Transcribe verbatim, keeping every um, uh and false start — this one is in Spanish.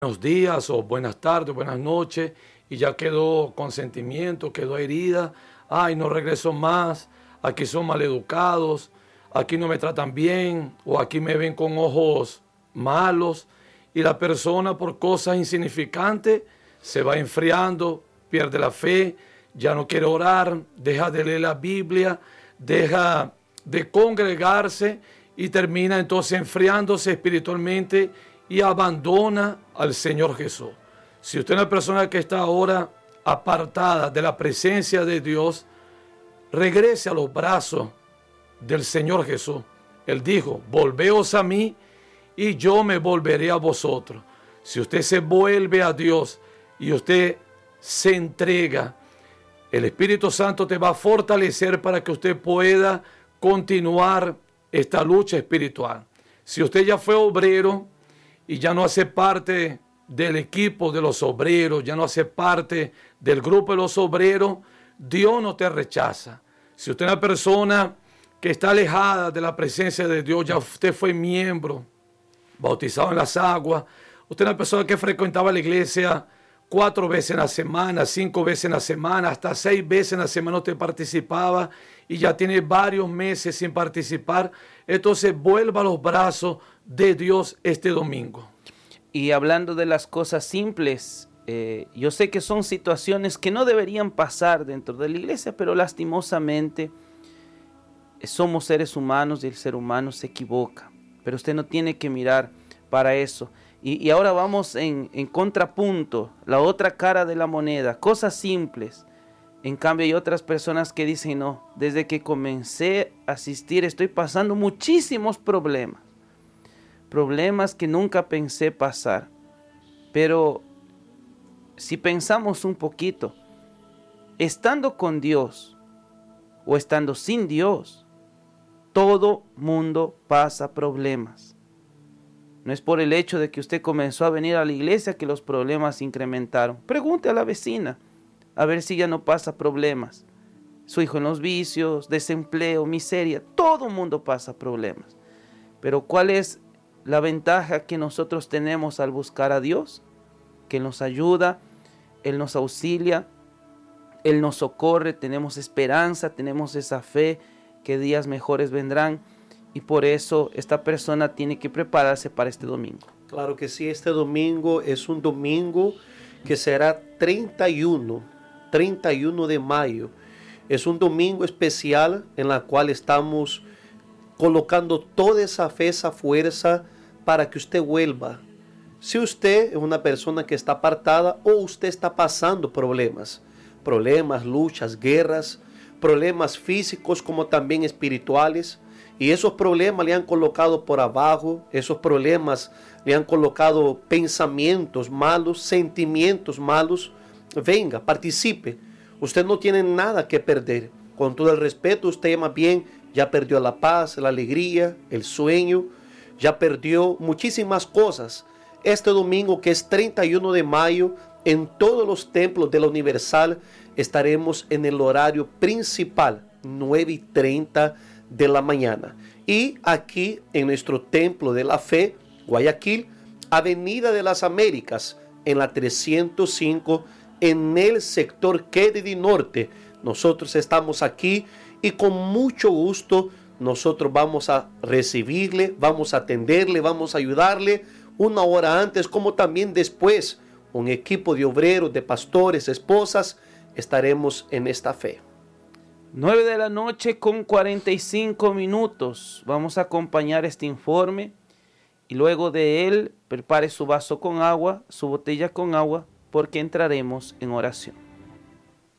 buenos días o buenas tardes, buenas noches, y ya quedó con sentimiento, quedó herida. Ay, no regreso más, aquí son maleducados, aquí no me tratan bien, o aquí me ven con ojos malos, y la persona por cosas insignificantes se va enfriando, pierde la fe, ya no quiere orar, deja de leer la Biblia, deja de congregarse y termina entonces enfriándose espiritualmente y abandona al Señor Jesús. Si usted es una persona que está ahora apartada de la presencia de Dios, regrese a los brazos del Señor Jesús. Él dijo, volveos a mí y yo me volveré a vosotros. Si usted se vuelve a Dios y usted se entrega, el Espíritu Santo te va a fortalecer para que usted pueda continuar esta lucha espiritual. Si usted ya fue obrero y ya no hace parte del equipo de los obreros, ya no hace parte del grupo de los obreros, Dios no te rechaza. Si usted es una persona que está alejada de la presencia de Dios, ya usted fue miembro, bautizado en las aguas, usted es una persona que frecuentaba la iglesia cuatro veces en la semana, cinco veces en la semana, hasta seis veces en la semana usted participaba y ya tiene varios meses sin participar, entonces vuelva a los brazos de Dios este domingo. Y hablando de las cosas simples, eh, yo sé que son situaciones que no deberían pasar dentro de la iglesia, pero lastimosamente eh, somos seres humanos y el ser humano se equivoca. Pero usted no tiene que mirar para eso. Y, y ahora vamos en, en contrapunto, la otra cara de la moneda, cosas simples. En cambio hay otras personas que dicen, no, desde que comencé a asistir estoy pasando muchísimos problemas. Problemas que nunca pensé pasar. Pero si pensamos un poquito, estando con Dios o estando sin Dios, todo mundo pasa problemas. No es por el hecho de que usted comenzó a venir a la iglesia que los problemas se incrementaron. Pregunte a la vecina, a ver si ya no pasa problemas. Su hijo en los vicios, desempleo, miseria, todo mundo pasa problemas. Pero ¿cuál es la ventaja que nosotros tenemos al buscar a Dios? Que Él nos ayuda, Él nos auxilia, Él nos socorre, tenemos esperanza, tenemos esa fe que días mejores vendrán. Y por eso esta persona tiene que prepararse para este domingo. Claro que sí, este domingo es un domingo que será treinta y uno de mayo. Es un domingo especial en la cual estamos colocando toda esa fe, esa fuerza para que usted vuelva. Si usted es una persona que está apartada o usted está pasando problemas, problemas, luchas, guerras, problemas físicos como también espirituales, y esos problemas le han colocado por abajo, esos problemas le han colocado pensamientos malos, sentimientos malos, venga, participe. Usted no tiene nada que perder. Con todo el respeto, usted más bien ya perdió la paz, la alegría, el sueño, ya perdió muchísimas cosas. Este domingo, que es treinta y uno de mayo, en todos los templos de la Universal estaremos en el horario principal, nueve y treinta de la mañana. Y aquí en nuestro Templo de la Fe, Guayaquil, Avenida de las Américas, en la trescientos cinco, en el sector Kennedy Norte. Nosotros estamos aquí y con mucho gusto nosotros vamos a recibirle, vamos a atenderle, vamos a ayudarle una hora antes como también después. Un equipo de obreros, de pastores, esposas, estaremos en esta fe. nueve de la noche con cuarenta y cinco minutos. Vamos a acompañar este informe y luego de él prepare su vaso con agua, su botella con agua, porque entraremos en oración.